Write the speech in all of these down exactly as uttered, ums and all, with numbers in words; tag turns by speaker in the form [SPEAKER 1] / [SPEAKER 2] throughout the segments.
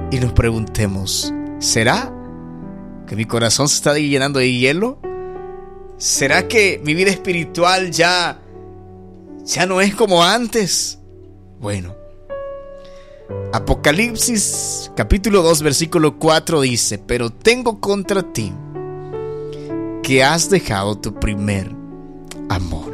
[SPEAKER 1] y nos preguntemos, ¿será que mi corazón se está llenando de hielo? ¿Será que mi vida espiritual ya, ya no es como antes? Bueno, Apocalipsis capítulo dos versículo cuatro dice: pero tengo contra ti que has dejado tu primer amor.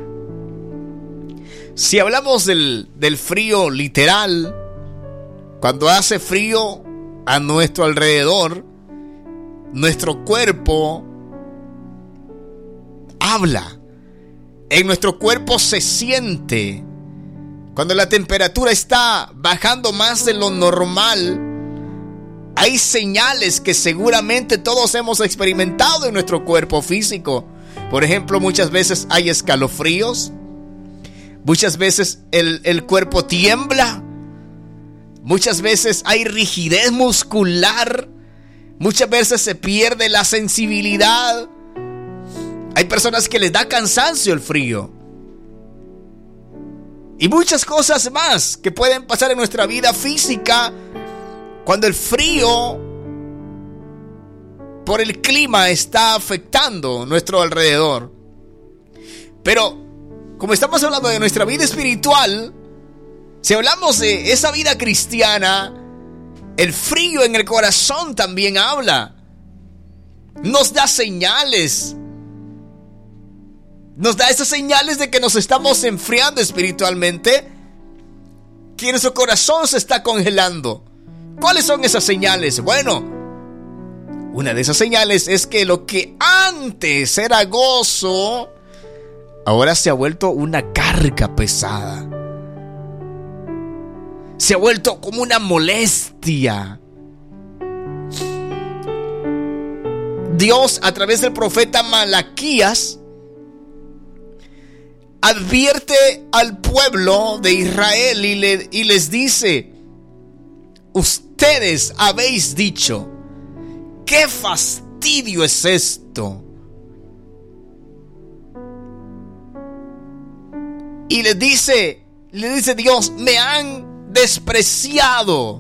[SPEAKER 1] Si hablamos del, del frío literal, cuando hace frío a nuestro alrededor, nuestro cuerpo habla. En nuestro cuerpo se siente. Cuando la temperatura está bajando más de lo normal, hay señales que seguramente todos hemos experimentado en nuestro cuerpo físico. Por ejemplo, muchas veces hay escalofríos. Muchas veces el, el cuerpo tiembla. Muchas veces hay rigidez muscular. Muchas veces se pierde la sensibilidad. Hay personas que les da cansancio el frío. Y muchas cosas más que pueden pasar en nuestra vida física cuando el frío por el clima está afectando nuestro alrededor. Pero como estamos hablando de nuestra vida espiritual, si hablamos de esa vida cristiana, el frío en el corazón también habla. Nos da señales. Nos da esas señales de que nos estamos enfriando espiritualmente, que nuestro corazón se está congelando. ¿Cuáles son esas señales? Bueno, una de esas señales es que lo que antes era gozo, ahora se ha vuelto una carga pesada. Se ha vuelto como una molestia. Dios, a través del profeta Malaquías, advierte al pueblo de Israel y, le, y les dice: ustedes habéis dicho, ¿qué fastidio es esto? Y les dice, le dice Dios: me han despreciado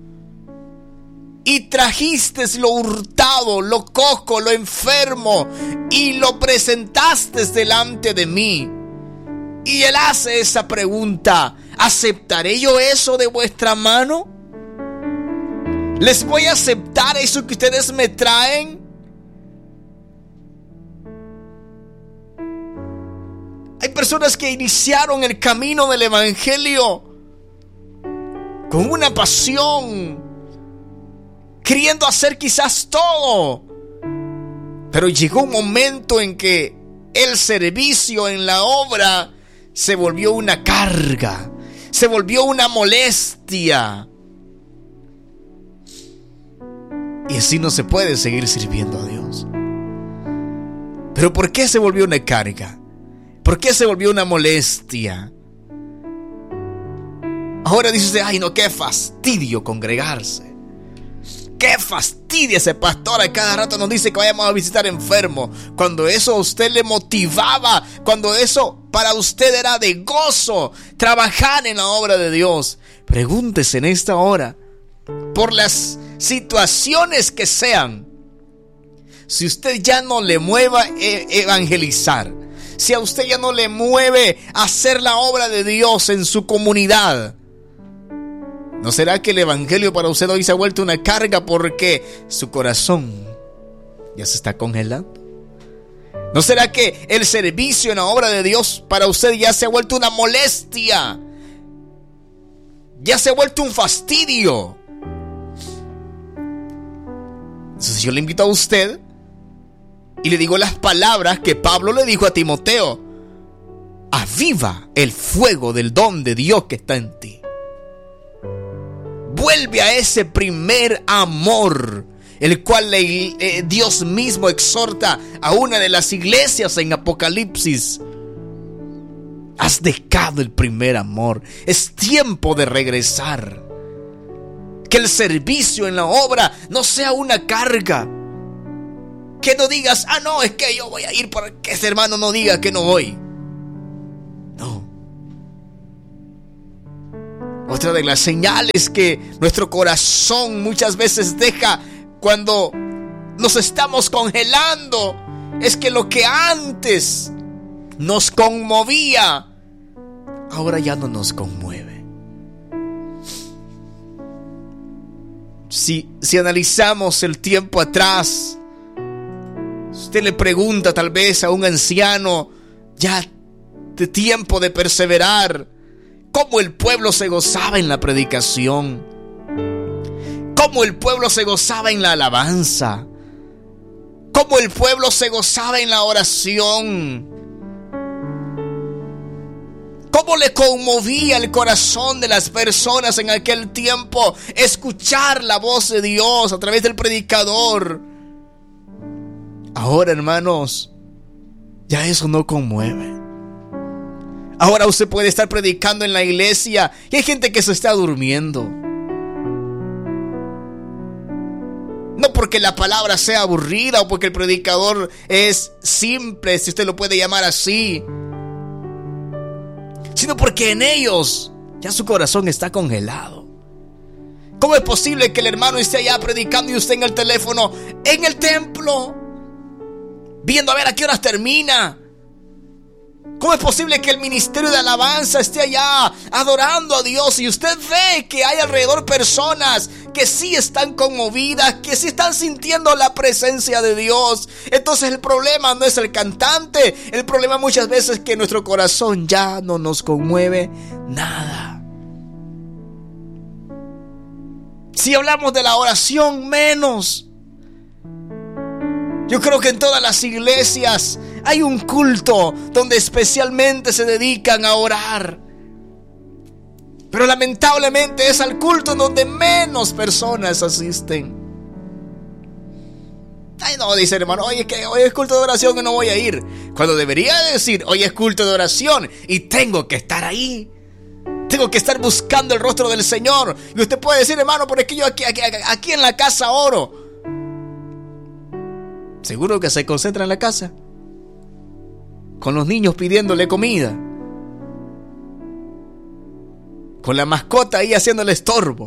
[SPEAKER 1] y trajisteis lo hurtado, lo cojo, lo enfermo y lo presentasteis delante de mí. Y él hace esa pregunta: ¿aceptaré yo eso de vuestra mano? ¿Les voy a aceptar eso que ustedes me traen? Hay personas que iniciaron el camino del evangelio con una pasión, queriendo hacer quizás todo, pero llegó un momento en que el servicio en la obra se volvió una carga, se volvió una molestia. Y así no se puede seguir sirviendo a Dios. ¿Pero por qué se volvió una carga? ¿Por qué se volvió una molestia? Ahora dice usted: ay no, qué fastidio congregarse. Qué fastidio ese pastor, a cada rato nos dice que vayamos a visitar enfermos, cuando eso a usted le motivaba, cuando eso para usted era de gozo, trabajar en la obra de Dios. Pregúntese en esta hora, por las situaciones que sean, si usted ya no le mueva evangelizar, si a usted ya no le mueve hacer la obra de Dios en su comunidad, ¿no será que el evangelio para usted hoy se ha vuelto una carga porque su corazón ya se está congelando? ¿No será que el servicio en la obra de Dios para usted ya se ha vuelto una molestia? Ya se ha vuelto un fastidio. Entonces yo le invito a usted y le digo las palabras que Pablo le dijo a Timoteo: aviva el fuego del don de Dios que está en ti. Vuelve a ese primer amor, el cual le, eh, Dios mismo exhorta a una de las iglesias en Apocalipsis. Has dejado el primer amor. Es tiempo de regresar. Que el servicio en la obra no sea una carga. Que no digas: ah no, es que yo voy a ir para que ese hermano no diga que no voy. No. Otra de las señales que nuestro corazón muchas veces deja cuando nos estamos congelando es que lo que antes nos conmovía, ahora ya no nos conmueve. Si, si analizamos el tiempo atrás, usted le pregunta tal vez a un anciano ya de tiempo de perseverar, cómo el pueblo se gozaba en la predicación, cómo el pueblo se gozaba en la alabanza, cómo el pueblo se gozaba en la oración, cómo le conmovía el corazón de las personas en aquel tiempo escuchar la voz de Dios a través del predicador. Ahora, hermanos, ya eso no conmueve. Ahora usted puede estar predicando en la iglesia y hay gente que se está durmiendo. No porque la palabra sea aburrida o porque el predicador es simple, si usted lo puede llamar así, sino porque en ellos ya su corazón está congelado. ¿Cómo es posible que el hermano esté allá predicando y usted en el teléfono, en el templo, viendo a ver a qué horas termina? ¿Cómo es posible que el ministerio de alabanza esté allá adorando a Dios y usted ve que hay alrededor personas que sí están conmovidas, que sí están sintiendo la presencia de Dios? Entonces el problema no es el cantante, el problema muchas veces es que nuestro corazón ya no nos conmueve nada. Si hablamos de la oración, menos. Yo creo que en todas las iglesias hay un culto donde especialmente se dedican a orar. Pero lamentablemente es al culto donde menos personas asisten. Ay, no, dice el hermano, oye, que hoy es culto de oración y no voy a ir. Cuando debería decir, hoy es culto de oración y tengo que estar ahí. Tengo que estar buscando el rostro del Señor. Y usted puede decir, hermano, pero es que yo aquí, aquí, aquí en la casa oro. Seguro que se concentra en la casa, con los niños pidiéndole comida, con la mascota ahí haciéndole estorbo.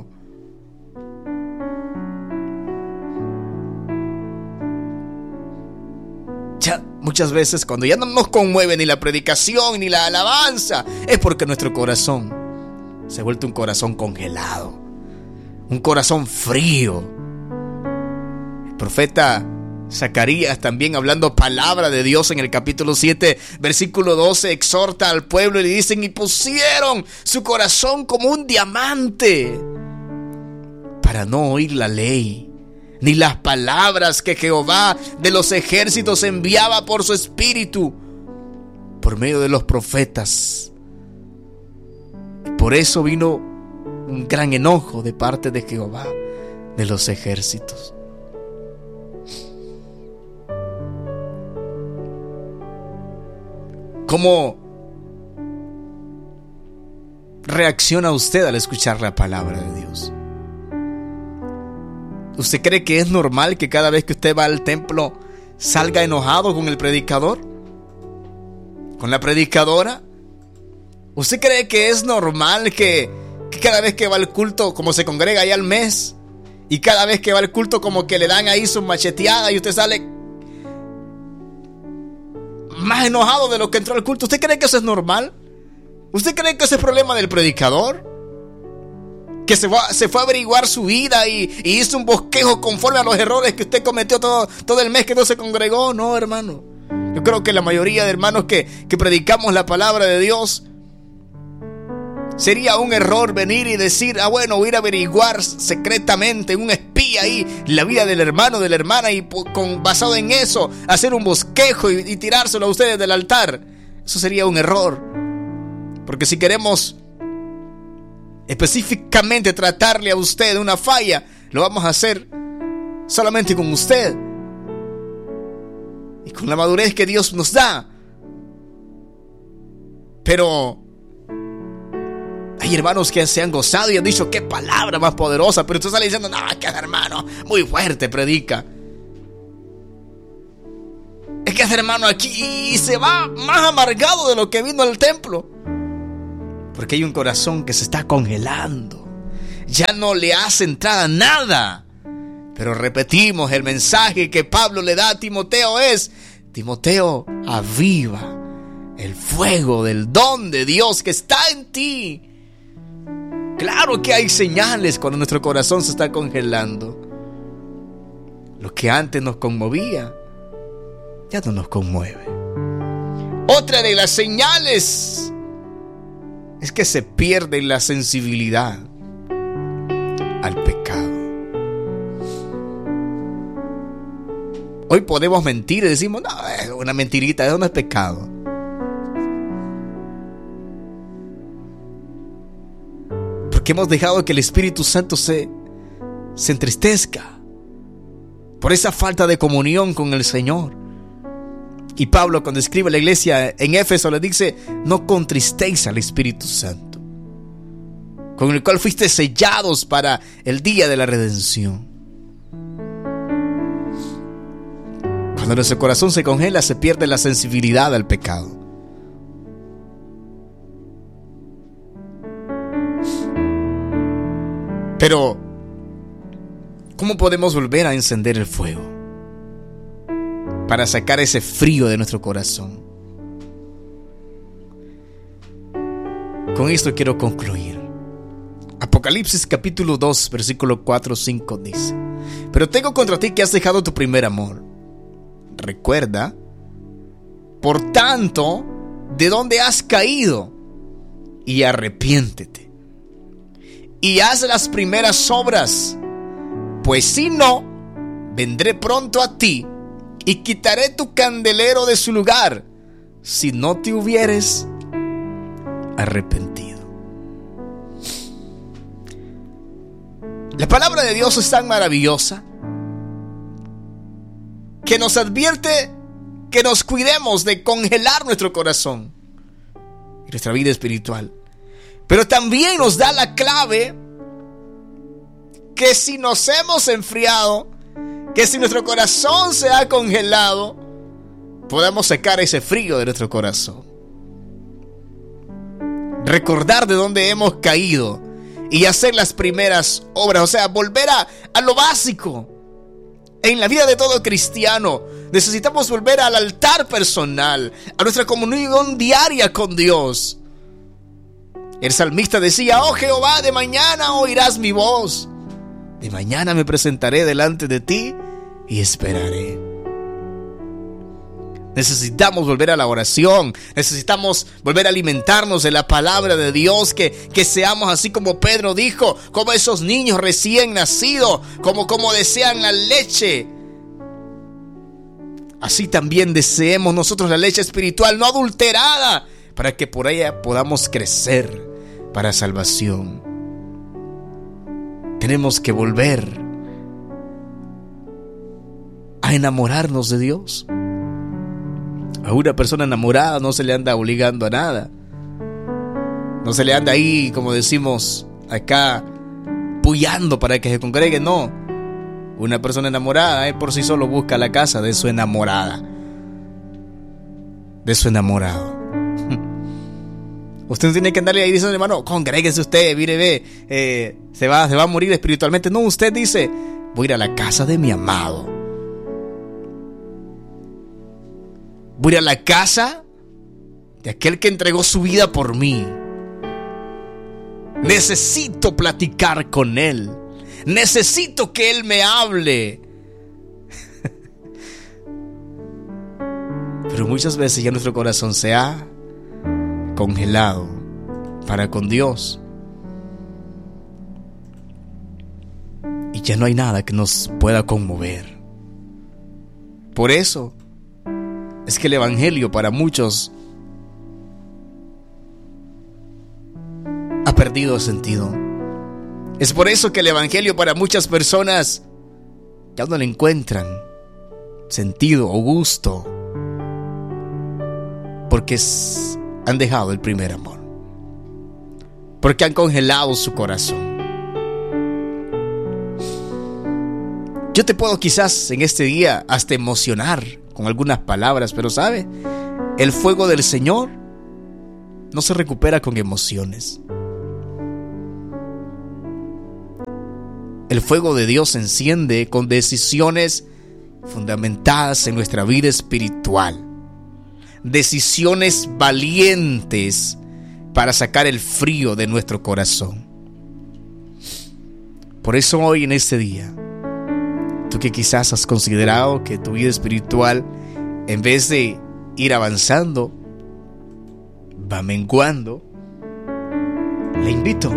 [SPEAKER 1] Ya muchas veces cuando ya no nos conmueve ni la predicación ni la alabanza, es porque nuestro corazón se ha vuelto un corazón congelado, un corazón frío. El profeta Zacarías, también hablando palabra de Dios en el capítulo siete, versículo doce, exhorta al pueblo y le dicen: y pusieron su corazón como un diamante para no oír la ley, ni las palabras que Jehová de los ejércitos enviaba por su espíritu, por medio de los profetas. Por eso vino un gran enojo de parte de Jehová de los ejércitos. ¿Cómo reacciona usted al escuchar la palabra de Dios? ¿Usted cree que es normal que cada vez que usted va al templo salga enojado con el predicador? ¿Con la predicadora? ¿Usted cree que es normal que, que cada vez que va al culto, como se congrega ahí al mes, y cada vez que va al culto como que le dan ahí su macheteada y usted sale más enojado de lo que entró al culto? ¿Usted cree que eso es normal? ¿Usted cree que ese es problema del predicador? Que se fue, se fue a averiguar su vida y, y hizo un bosquejo conforme a los errores que usted cometió todo, todo el mes que no se congregó. No, hermano. Yo creo que la mayoría de hermanos que, que predicamos la palabra de Dios, sería un error venir y decir, ah bueno, voy a ir a averiguar secretamente, un espía ahí, la vida del hermano, de la hermana, y con, basado en eso, hacer un bosquejo y, y tirárselo a ustedes del altar. Eso sería un error. Porque si queremos específicamente tratarle a usted de una falla, lo vamos a hacer solamente con usted y con la madurez que Dios nos da. Pero hay hermanos que se han gozado y han dicho: qué palabra más poderosa. Pero usted sale diciendo: no, que hermano muy fuerte predica. Es que ese hermano aquí, y se va más amargado de lo que vino al templo, Porque hay un corazón que se está congelando. Ya no le hace entrada nada. Pero repetimos, el mensaje que Pablo le da a Timoteo es: Timoteo, aviva el fuego del don de Dios que está en ti. Claro que hay señales cuando nuestro corazón se está congelando. Lo que antes nos conmovía ya no nos conmueve. Otra de las señales es que se pierde la sensibilidad al pecado. Hoy podemos mentir y decimos: no, es una mentirita, eso no es pecado. Porque hemos dejado que el Espíritu Santo se, se entristezca por esa falta de comunión con el Señor. Y Pablo, cuando escribe a la iglesia en Éfeso, le dice: no contristéis al Espíritu Santo, con el cual fuiste sellados para el día de la redención. Cuando nuestro corazón se congela, se pierde la sensibilidad al pecado. Pero, ¿cómo podemos volver a encender el fuego para sacar ese frío de nuestro corazón? Con esto quiero concluir. Apocalipsis capítulo dos, versículo cuatro, cinco dice: pero tengo contra ti que has dejado tu primer amor. Recuerda, por tanto, de dónde has caído, y arrepiéntete, y haz las primeras obras, pues si no, vendré pronto a ti y quitaré tu candelero de su lugar, si no te hubieres arrepentido. La palabra de Dios es tan maravillosa que nos advierte que nos cuidemos de congelar nuestro corazón y nuestra vida espiritual. Pero también nos da la clave que si nos hemos enfriado, que si nuestro corazón se ha congelado, podamos sacar ese frío de nuestro corazón. Recordar de dónde hemos caído y hacer las primeras obras, o sea, volver a, a lo básico. En la vida de todo cristiano necesitamos volver al altar personal, a nuestra comunión diaria con Dios. El salmista decía: oh Jehová, de mañana oirás mi voz, de mañana me presentaré delante de ti y esperaré. Necesitamos volver a la oración, necesitamos volver a alimentarnos de la palabra de Dios, que, que seamos así como Pedro dijo, como esos niños recién nacidos, como, como desean la leche. Así también deseemos nosotros la leche espiritual no adulterada, para que por ella podamos crecer para salvación. Tenemos que volver a enamorarnos de Dios. A una persona enamorada no se le anda obligando a nada. No se le anda ahí, como decimos acá, puyando para que se congregue. No. Una persona enamorada, eh, por sí solo busca la casa de su enamorada, de su enamorado. Usted no tiene que andarle ahí diciendo: hermano, congréguese usted, mire, ve, eh, se va, se va a morir espiritualmente. No, usted dice: voy a ir a la casa de mi amado. Voy a ir a la casa de aquel que entregó su vida por mí. Necesito platicar con él. Necesito que él me hable. Pero muchas veces ya nuestro corazón se ha congelado para con Dios. Y ya no hay nada que nos pueda conmover. Por eso es que el evangelio para muchos ha perdido sentido. Es por eso que el evangelio para muchas personas ya no le encuentran sentido o gusto, porque es, han dejado el primer amor, porque han congelado su corazón. Yo te puedo quizás en este día hasta emocionar con algunas palabras, pero ¿sabe? El fuego del Señor no se recupera con emociones. El fuego de Dios se enciende con decisiones fundamentadas en nuestra vida espiritual. Decisiones valientes para sacar el frío de nuestro corazón. Por eso hoy en este día, tú que quizás has considerado que tu vida espiritual, en vez de ir avanzando, va menguando, le invito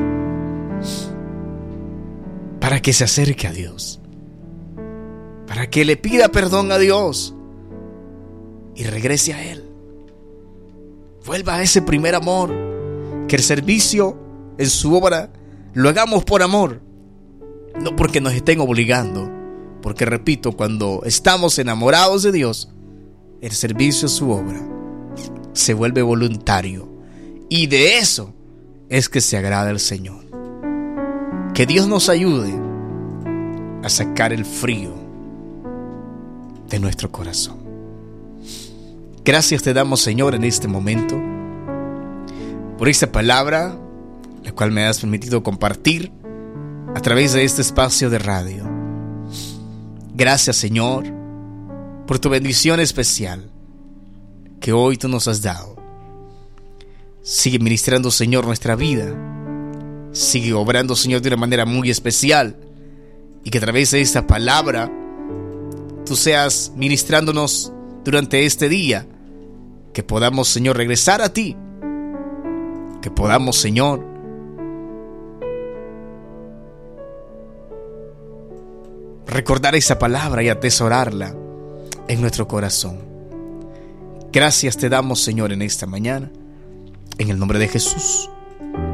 [SPEAKER 1] para que se acerque a Dios, para que le pida perdón a Dios y regrese a Él. Vuelva a ese primer amor, que el servicio en su obra lo hagamos por amor, no porque nos estén obligando, porque repito, cuando estamos enamorados de Dios, el servicio en su obra se vuelve voluntario, y de eso es que se agrada el Señor. Que Dios nos ayude a sacar el frío de nuestro corazón. Gracias te damos, Señor, en este momento por esta palabra, la cual me has permitido compartir a través de este espacio de radio. Gracias, Señor, por tu bendición especial que hoy tú nos has dado. Sigue ministrando, Señor, nuestra vida. Sigue obrando, Señor, de una manera muy especial, y que a través de esta palabra tú seas ministrándonos durante este día, que podamos, Señor, regresar a ti, que podamos, Señor, recordar esa palabra y atesorarla en nuestro corazón. Gracias te damos, Señor, en esta mañana, en el nombre de Jesús.